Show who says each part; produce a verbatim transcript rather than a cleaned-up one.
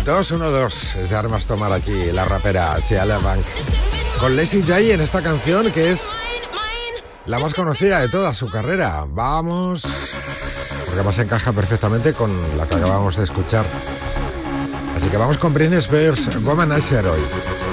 Speaker 1: dos uno dos es de armas tomar aquí, la rapera Sia LeBanc. Con Lazy J en esta canción que es la más conocida de toda su carrera. Vamos, porque además encaja perfectamente con la que acabamos de escuchar. Así que vamos con Britney Spears, Womanizer hoy.